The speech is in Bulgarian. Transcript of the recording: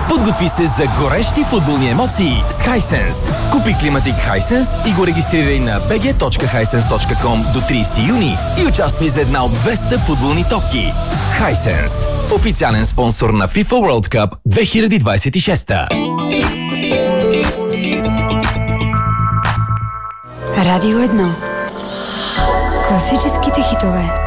Подготви се за горещи футболни емоции с Hisense. Купи климатик Hisense и го регистрирай на bg.hisense.com до 30 юни и участвай за една от 200 футболни топки. Hisense. Официален спонсор на FIFA World Cup 2026. Радио 1. Класическите хитове.